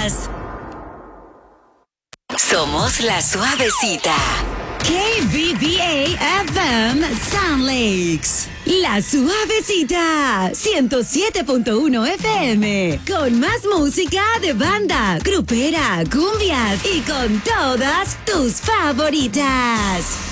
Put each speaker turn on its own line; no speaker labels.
cumbias. Somos La Suavecita. KBBA FM Sound Lakes. La Suavecita. 107.1 FM. Con más música de banda, grupera, cumbias y con todas tus favoritas.